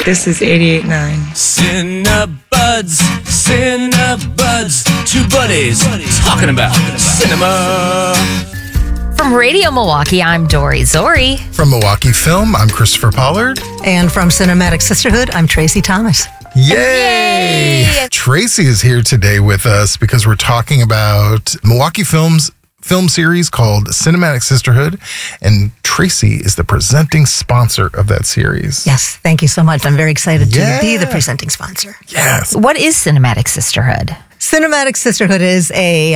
This is 88.9. Cinebuds, two buddies talking about cinema. From Radio Milwaukee, I'm Dory Zori. From Milwaukee Film, I'm Christopher Pollard. And from Cinematic Sisterhood, I'm Tracy Thomas. Yay! Tracy is here today with us because we're talking about Milwaukee Film's film series called Cinematic Sisterhood, and Tracy is the presenting sponsor of that series. Yes, thank you so much. I'm very excited to be the presenting sponsor. Yes. What is Cinematic Sisterhood? Cinematic Sisterhood is a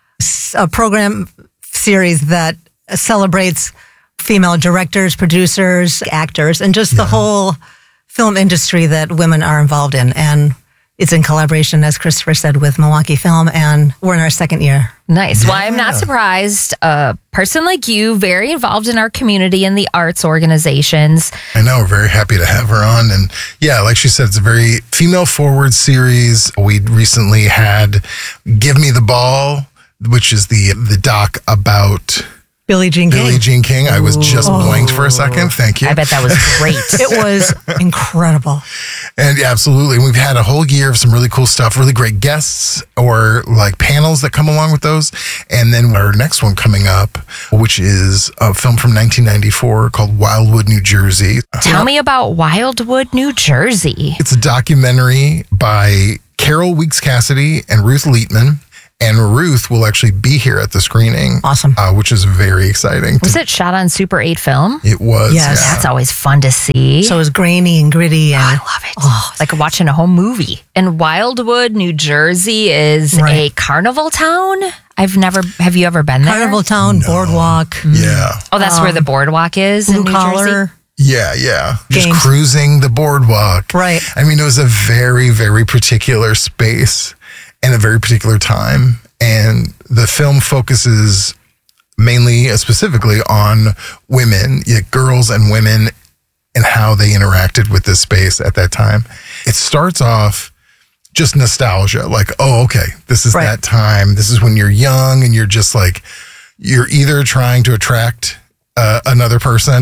program series that celebrates female directors, producers, actors, and just the whole film industry that women are involved in. And it's in collaboration, as Christopher said, with Milwaukee Film, and we're in our second year. Nice. Well, I'm not surprised. A person like you, very involved in our community and the arts organizations. I know, we're very happy to have her on. And yeah, like she said, it's a very female-forward series. We recently had Give Me the Ball, which is the doc about Billie Jean King. I was just blanked for a second. Thank you. I bet that was great. It was incredible. And yeah, absolutely. We've had a whole year of some really cool stuff, really great guests or like panels that come along with those. And then our next one coming up, which is a film from 1994 called Wildwood, New Jersey. Tell me about Wildwood, New Jersey. It's a documentary by Carol Weeks Cassidy and Ruth Leitman. And Ruth will actually be here at the screening. Awesome. Which is very exciting. Was it shot on Super 8 film? It was. Yes. Yeah. That's always fun to see. So it was grainy and gritty. And I love it. It's like watching a home movie. And Wildwood, New Jersey is a carnival town. Have you ever been there? Carnival Town, Boardwalk. Yeah. Oh, that's where the boardwalk is in New Jersey? Collar. Yeah. Just Games. cruising the boardwalk. Right. I mean, it was a very, very particular space and a very particular time. And the film focuses mainly, specifically on women, girls and women, and how they interacted with this space at that time. It starts off just nostalgia, like, oh, okay, this is that time. This is when you're young and you're just like, you're either trying to attract another person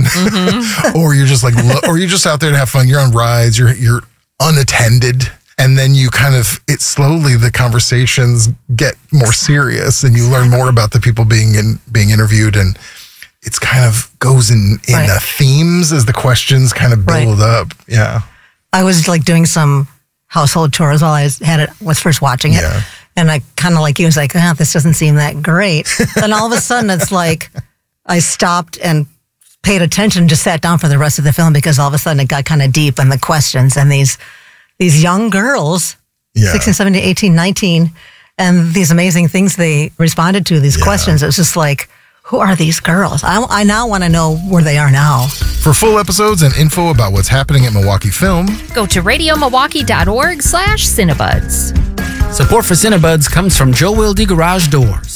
or you're just like, or you're just out there to have fun. You're on rides, you're unattended. And then you slowly the conversations get more serious and you learn more about the people being interviewed, and it's kind of goes in the themes as the questions kind of build up. Yeah. I was like doing some household chores while I was first watching it. Yeah. And I kind of like, he was like, this doesn't seem that great. Then all of a sudden it's like, I stopped and paid attention, just sat down for the rest of the film because all of a sudden it got kind of deep in the questions and these young girls, 16, 17, 18, 19, and these amazing things they responded to, these questions. It was just like, who are these girls? I now want to know where they are now. For full episodes and info about what's happening at Milwaukee Film, go to radiomilwaukee.org/Cinebuds. Support for Cinebuds comes from Joe Wilde Garage Door.